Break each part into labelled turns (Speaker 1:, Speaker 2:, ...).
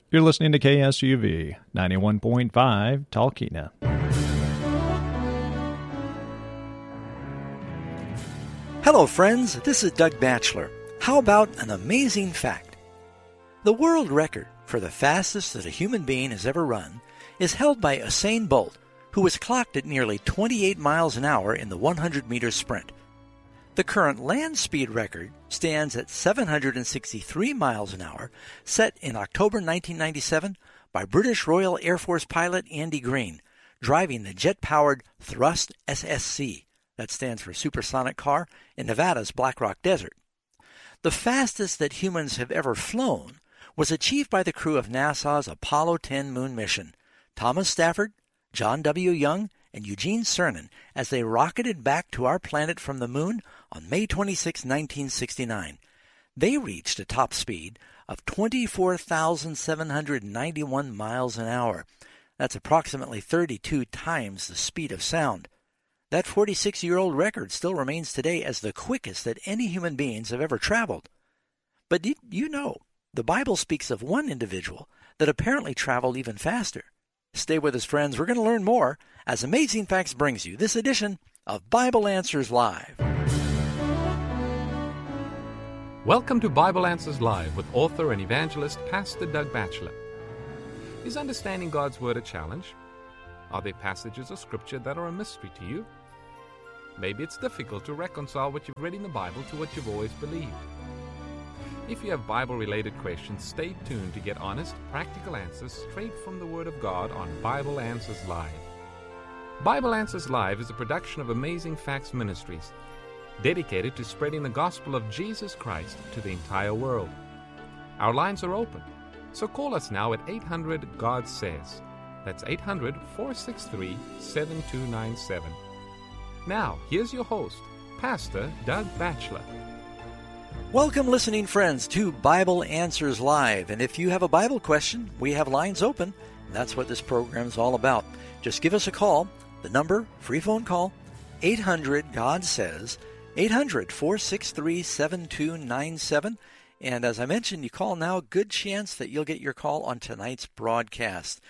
Speaker 1: You're listening to KSUV 91.5 Talkeetna.
Speaker 2: Hello, friends. This is Doug Batchelor. How about an amazing fact? The world record for the fastest that a human being has ever run is held by Usain Bolt, who was clocked at nearly 28 miles an hour in the 100-meter sprint. The current land speed record stands at 763 miles an hour, set in October 1997 by British Royal Air Force pilot Andy Green, driving the jet-powered Thrust SSC, that stands for Supersonic Car, in Nevada's Black Rock Desert. The fastest that humans have ever flown was achieved by the crew of NASA's Apollo 10 moon mission, Thomas Stafford, John W. Young, and Eugene Cernan, as they rocketed back to our planet from the moon on May 26, 1969. They reached a top speed of 24,791 miles an hour. That's approximately 32 times the speed of sound. That 46-year-old record still remains today as the quickest that any human beings have ever traveled. But did you know, the Bible speaks of one individual that apparently traveled even faster. Stay with us, friends. We're going to learn more as Amazing Facts brings you this edition of Bible Answers Live.
Speaker 3: Welcome to Bible Answers Live with author and evangelist Pastor Doug Batchelor. Is understanding God's Word a challenge? Are there passages of Scripture that are a mystery to you? Maybe it's difficult to reconcile what you've read in the Bible to what you've always believed. If you have Bible-related questions, stay tuned to get honest, practical answers straight from the Word of God on Bible Answers Live. Bible Answers Live is a production of Amazing Facts Ministries, dedicated to spreading the gospel of Jesus Christ to the entire world. Our lines are open, so call us now at 800-GOD-SAYS. That's 800-463-7297. Now, here's your host, Pastor Doug Batchelor.
Speaker 2: Welcome, listening friends, to Bible Answers Live. And if you have a Bible question, we have lines open. And that's what this program is all about. Just give us a call. The number, free phone call, 800-GOD-SAYS, 800-463-7297. And as I mentioned, you call now, good chance that you'll get your call on tonight's broadcast.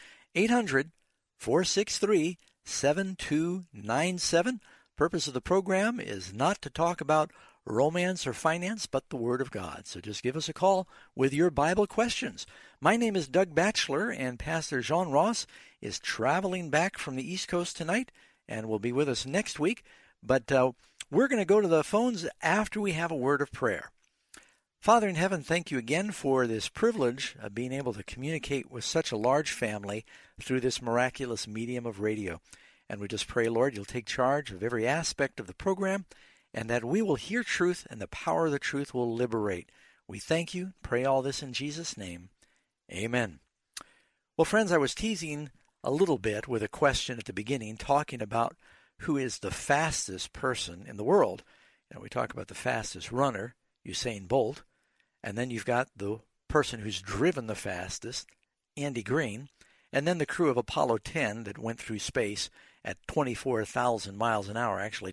Speaker 2: 800-463-7297. Purpose of the program is not to talk about romance or finance, but the Word of God. So just give us a call with your Bible questions. My name is Doug Batchelor, and Pastor Jean Ross is traveling back from the East Coast tonight and will be with us next week. But we're going to go to the phones after we have a word of prayer. Father in heaven, thank you again for this privilege of being able to communicate with such a large family through this miraculous medium of radio. And we just pray, Lord, you'll take charge of every aspect of the program, and that we will hear truth and the power of the truth will liberate. We thank you. Pray all this in Jesus' name. Amen. Well, friends, I was teasing a little bit with a question at the beginning, talking about who is the fastest person in the world. You know, we talk about the fastest runner, Usain Bolt, and then you've got the person who's driven the fastest, Andy Green, and then the crew of Apollo 10 that went through space at 24,000 miles an hour, actually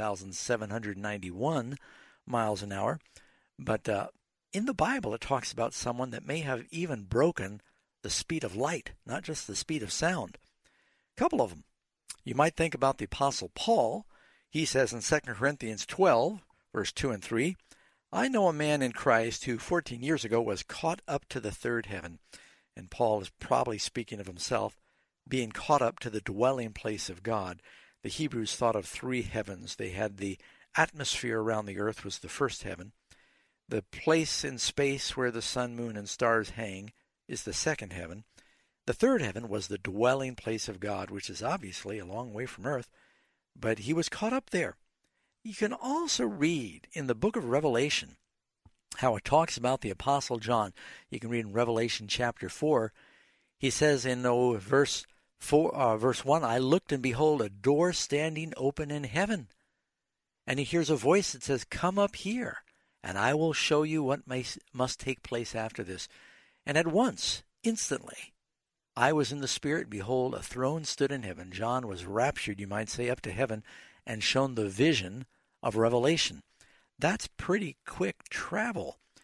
Speaker 2: 24,791 miles an hour. But in the Bible, it talks about someone that may have even broken the speed of light, not just the speed of sound. A couple of them. You might think about the Apostle Paul. He says in 2 Corinthians 12, verse 2 and 3, I know a man in Christ who 14 years ago was caught up to the third heaven. And Paul is probably speaking of himself, being caught up to the dwelling place of God. The Hebrews thought of three heavens. They had the atmosphere around the earth was the first heaven. The place in space where the sun, moon, and stars hang is the second heaven. The third heaven was the dwelling place of God, which is obviously a long way from earth, but he was caught up there. You can also read in the book of Revelation how it talks about the Apostle John. You can read in Revelation chapter 4. He says in verse 1, I looked and behold a door standing open in heaven. And he hears a voice that says, come up here, and I will show you what must take place after this. And at once, instantly, I was in the Spirit. Behold, a throne stood in heaven. John was raptured, you might say, up to heaven and shown the vision of Revelation. That's pretty quick travel.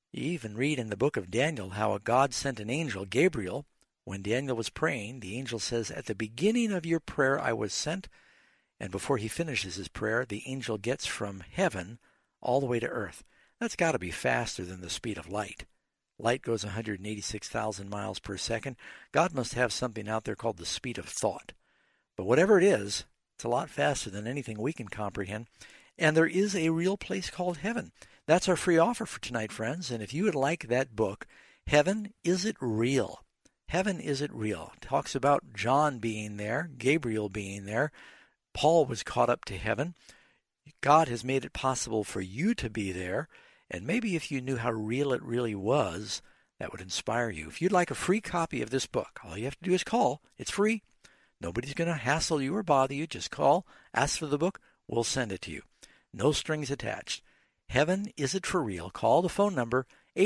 Speaker 2: You even read in the book of Daniel how God sent an angel, Gabriel. When Daniel was praying, the angel says, "At the beginning of your prayer I was sent." And before he finishes his prayer, the angel gets from heaven all the way to earth. That's got to be faster than the speed of light. Light goes 186,000 miles per second. God must have something out there called the speed of thought. But whatever it is, it's a lot faster than anything we can comprehend. And there is a real place called heaven. That's our free offer for tonight, friends. And if you would like that book, Heaven, Is It Real? Heaven, Is It Real? It talks about John being there, Gabriel being there. Paul was caught up to heaven. God has made it possible for you to be there. And maybe if you knew how real it really was, that would inspire you. If you'd like a free copy of this book, all you have to do is call. It's free. Nobody's going to hassle you or bother you. Just call, ask for the book. We'll send it to you. No strings attached. Heaven, Is It For Real? Call the phone number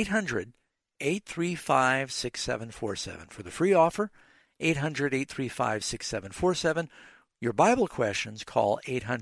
Speaker 2: 800-835-6747. For the free offer, 800-835-6747. Your Bible questions, call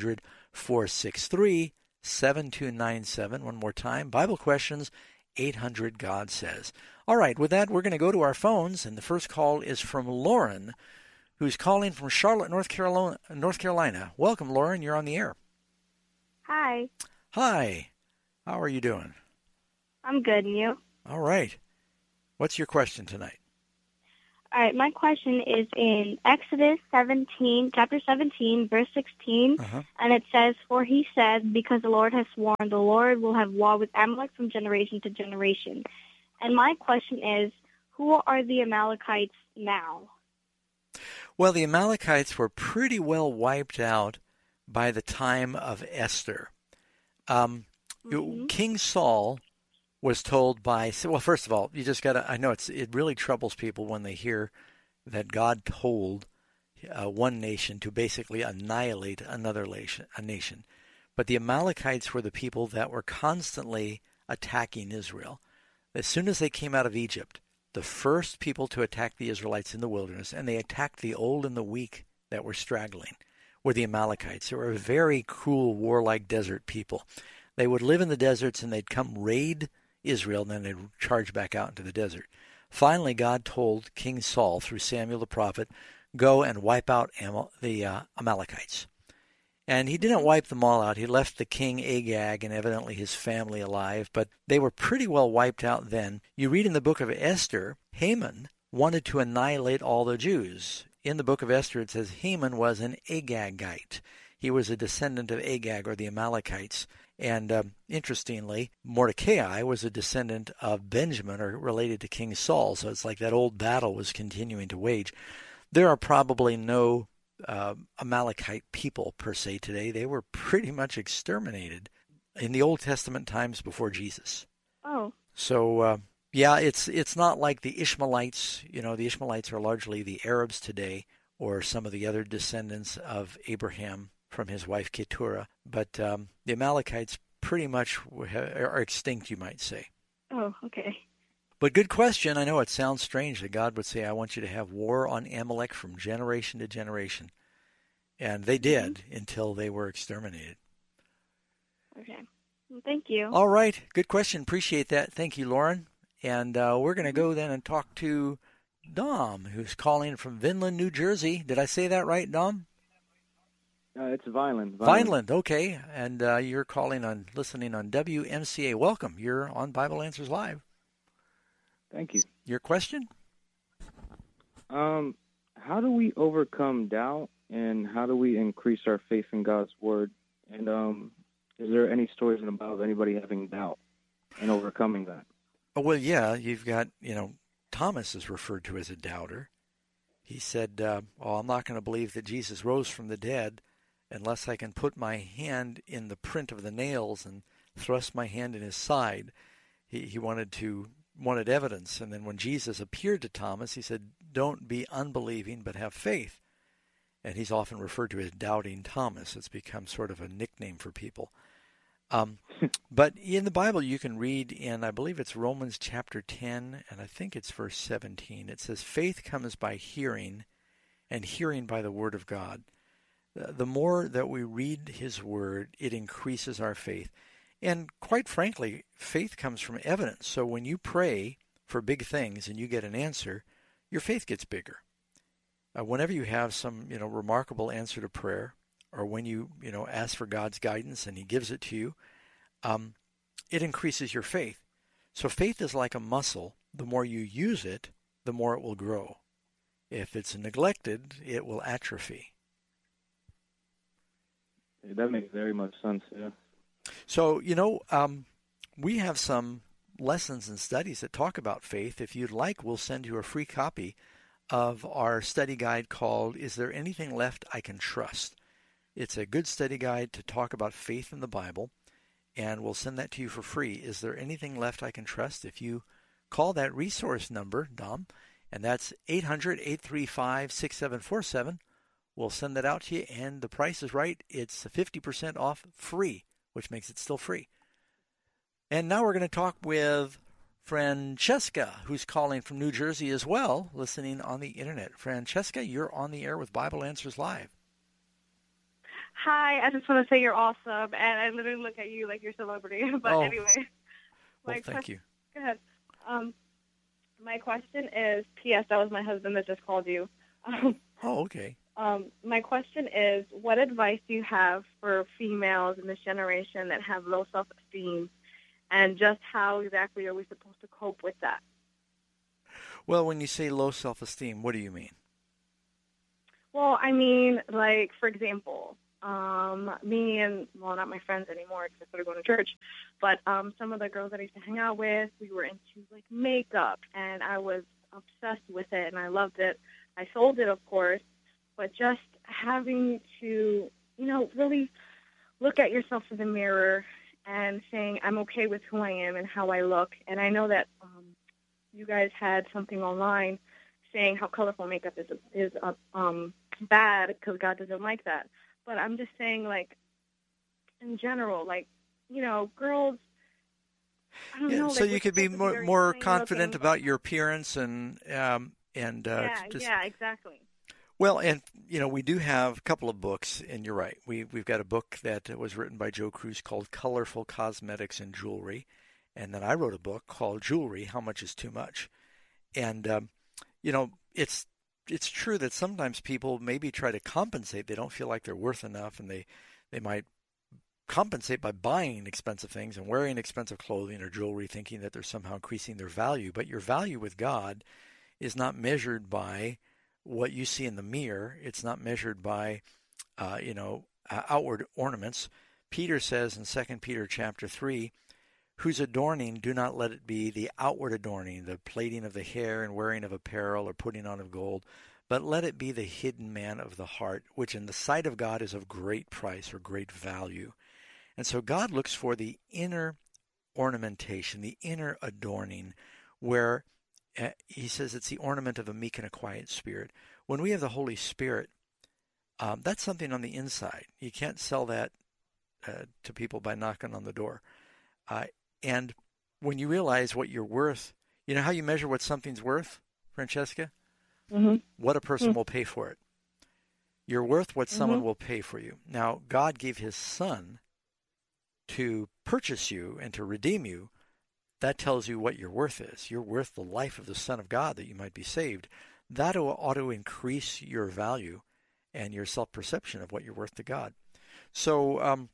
Speaker 2: 800-463-7297. One more time, Bible questions, 800-GOD says. All right, with that, we're going to go to our phones, and the first call is from Lauren, who's calling from Charlotte, North Carolina. Welcome, Lauren. You're on the air.
Speaker 4: Hi.
Speaker 2: Hi. How are you doing?
Speaker 4: I'm good, and you?
Speaker 2: All right. What's your question tonight?
Speaker 4: All right, my question is in Exodus 17, chapter 17, verse 16, and it says, "For he said, because the Lord has sworn, the Lord will have war with Amalek from generation to generation." And my question is, who are the Amalekites now?
Speaker 2: Well, the Amalekites were pretty well wiped out by the time of Esther. King Saul was told by, well, first of all, you just got to, I know it really troubles people when they hear that God told one nation to basically annihilate another nation. But the Amalekites were the people that were constantly attacking Israel. As soon as they came out of Egypt, the first people to attack the Israelites in the wilderness, and they attacked the old and the weak that were straggling, were the Amalekites. They were a very cruel, warlike desert people. They would live in the deserts and they'd come raid Israel, and then they'd charge back out into the desert. Finally, God told King Saul through Samuel the prophet, go and wipe out the Amalekites. And he didn't wipe them all out. He left the king Agag and evidently his family alive, but they were pretty well wiped out then. You read in the book of Esther, Haman wanted to annihilate all the Jews. In the book of Esther, it says Haman was an Agagite. He was a descendant of Agag, or the Amalekites. And interestingly, Mordecai was a descendant of Benjamin, or related to King Saul. So it's like that old battle was continuing to wage. There are probably no Amalekite people per se today. They were pretty much exterminated in the Old Testament times before Jesus.
Speaker 4: Oh.
Speaker 2: So, yeah, it's not like the Ishmaelites. You know, the Ishmaelites are largely the Arabs today, or some of the other descendants of Abraham from his wife Keturah. But the Amalekites pretty much are extinct, you might say.
Speaker 4: Oh, okay.
Speaker 2: But good question. I know it sounds strange that God would say, I want you to have war on Amalek from generation to generation. And they did until they were exterminated.
Speaker 4: Okay. Well, thank you.
Speaker 2: All right. Good question. Appreciate that. Thank you, Lauren. And we're going to go then and talk to Dom, who's calling from Vineland, New Jersey. Did I say that right, Dom?
Speaker 5: It's Vineland.
Speaker 2: Vineland, okay. And you're listening on WMCA. Welcome. You're on Bible Answers Live.
Speaker 5: Thank you.
Speaker 2: Your question?
Speaker 5: How do we overcome doubt, and how do we increase our faith in God's Word? And is there any stories in the Bible of anybody having doubt and overcoming that?
Speaker 2: Oh, well, yeah. You've got, Thomas is referred to as a doubter. He said, I'm not going to believe that Jesus rose from the dead unless I can put my hand in the print of the nails and thrust my hand in his side. He wanted evidence. And then when Jesus appeared to Thomas, he said, don't be unbelieving, but have faith. And he's often referred to as Doubting Thomas. It's become sort of a nickname for people. But in the Bible, you can read in, I believe it's Romans chapter 10, and I think it's verse 17. It says, faith comes by hearing, and hearing by the word of God. The more that we read his word, it increases our faith. And quite frankly, faith comes from evidence. So when you pray for big things and you get an answer, your faith gets bigger. Whenever you have some, remarkable answer to prayer, or when you, ask for God's guidance and He gives it to you, it increases your faith. So faith is like a muscle. The more you use it, the more it will grow. If it's neglected, it will atrophy.
Speaker 5: That makes very much sense, yeah.
Speaker 2: So, we have some lessons and studies that talk about faith. If you'd like, we'll send you a free copy of our study guide called Is There Anything Left I Can Trust? It's a good study guide to talk about faith in the Bible, and we'll send that to you for free. Is there anything left I can trust? If you call that resource number, Dom, and that's 800-835-6747, we'll send that out to you, and the price is right. It's 50% off free, which makes it still free. And now we're going to talk with Francesca, who's calling from New Jersey as well, listening on the Internet. Francesca, you're on the air with Bible Answers Live.
Speaker 6: Hi, I just want to say you're awesome, and I literally look at you like you're a celebrity. But anyway.
Speaker 2: Well, thank you.
Speaker 6: Go ahead. My question is, P.S., that was my husband that just called you.
Speaker 2: Okay.
Speaker 6: My question is, what advice do you have for females in this generation that have low self-esteem, and just how exactly are we supposed to cope with that?
Speaker 2: Well, when you say low self-esteem, what do you mean?
Speaker 6: Well, I mean, like, for example, me and, well, not my friends anymore because I started going to church, but some of the girls that I used to hang out with, we were into, like, makeup, and I was obsessed with it, and I loved it. I sold it, of course, but just having to, really look at yourself in the mirror and saying, I'm okay with who I am and how I look. And I know that you guys had something online saying how colorful makeup is bad because God doesn't like that. But I'm just saying, like, in general, like, girls, I don't know.
Speaker 2: So
Speaker 6: like,
Speaker 2: you could be more confident about your appearance and
Speaker 6: yeah, exactly.
Speaker 2: Well, and, we do have a couple of books, and you're right. We've got a book that was written by Joe Cruz called Colorful Cosmetics and Jewelry, and then I wrote a book called Jewelry, How Much is Too Much? And, it's true that sometimes people maybe try to compensate. They don't feel like they're worth enough, and they might compensate by buying expensive things and wearing expensive clothing or jewelry, thinking that they're somehow increasing their value. But your value with God is not measured by what you see in the mirror. It's not measured by, outward ornaments. Peter says in 2 Peter chapter 3, whose adorning do not let it be the outward adorning, the plaiting of the hair and wearing of apparel or putting on of gold, but let it be the hidden man of the heart, which in the sight of God is of great price or great value. And so God looks for the inner ornamentation, the inner adorning, where he says it's the ornament of a meek and a quiet spirit. When we have the Holy Spirit, that's something on the inside. You can't sell that to people by knocking on the door. And when you realize what you're worth, you know how you measure what something's worth, Francesca?
Speaker 6: Mm-hmm.
Speaker 2: What a person will pay for it. You're worth what someone will pay for you. Now, God gave his Son to purchase you and to redeem you. That tells you what your worth is. You're worth the life of the Son of God that you might be saved. That ought to increase your value and your self-perception of what you're worth to God. So,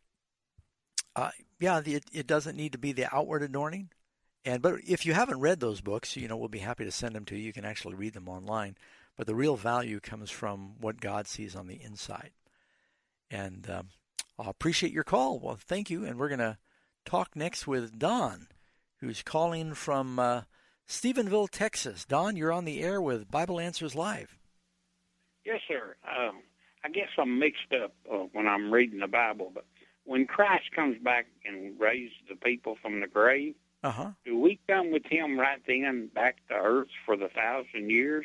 Speaker 2: it doesn't need to be the outward adorning. But if you haven't read those books, we'll be happy to send them to you. You can actually read them online. But the real value comes from what God sees on the inside. And I appreciate your call. Well, thank you. And we're going to talk next with Don, who's calling from Stephenville, Texas. Don, you're on the air with Bible Answers Live.
Speaker 7: Yes, sir. I guess I'm mixed up when I'm reading the Bible, but when Christ comes back and raises the people from the grave, do we come with him right then back to earth for the 1,000 years?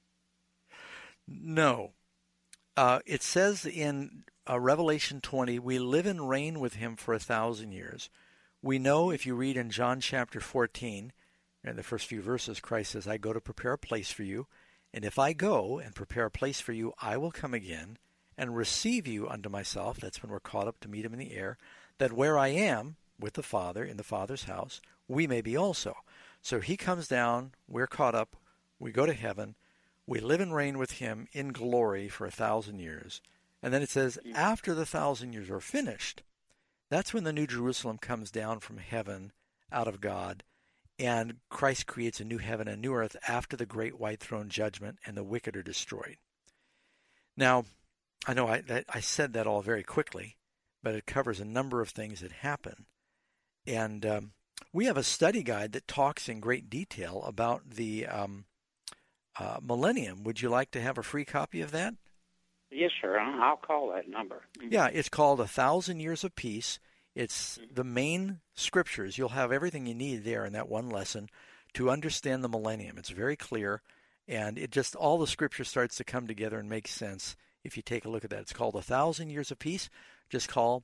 Speaker 2: No. It says in Revelation 20, we live and reign with him for 1,000 years. We know if you read in John chapter 14, in the first few verses, Christ says, I go to prepare a place for you. And if I go and prepare a place for you, I will come again and receive you unto myself. That's when we're caught up to meet him in the air. That where I am, with the Father in the Father's house, we may be also. So he comes down, we're caught up, we go to heaven, we live and reign with him in glory for 1,000 years. And then it says, after the 1,000 years are finished, that's when the New Jerusalem comes down from heaven out of God, and Christ creates a new heaven and new earth after the great white throne judgment, and the wicked are destroyed. Now, I know I said that all very quickly, but it covers a number of things that happen. And we have a study guide that talks in great detail about the millennium. Would you like to have a free copy of that?
Speaker 7: Yes, sir. I'll call that number.
Speaker 2: Yeah, it's called 1,000 Years of Peace. It's the main scriptures. You'll have everything you need there in that one lesson to understand the millennium. It's very clear, and it just all the scripture starts to come together and make sense if you take a look at that. It's called 1,000 Years of Peace. Just call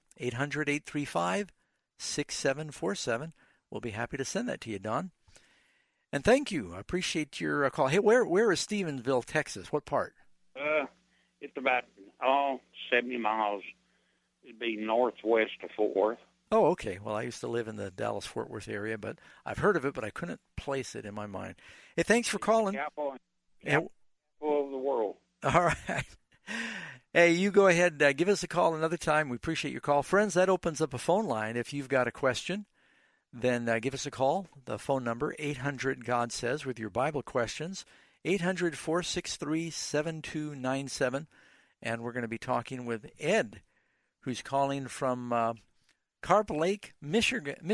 Speaker 2: 800-835-6747. We'll be happy to send that to you, Don. And thank you. I appreciate your call. Hey, where is Stephenville, Texas? What part?
Speaker 7: It's about 70 miles. It'd be northwest of Fort Worth.
Speaker 2: Oh, okay. Well, I used to live in the Dallas-Fort Worth area, but I've heard of it, but I couldn't place it in my mind. Hey, thanks for calling.
Speaker 7: Capital of the world.
Speaker 2: All right. Hey, you go ahead and give us a call another time. We appreciate your call. Friends, that opens up a phone line. If you've got a question, then give us a call. The phone number, 800-GOD-SAYS, with your Bible questions, 800-463-7297. And we're going to be talking with Ed, who's calling from Carp Lake, Michigan.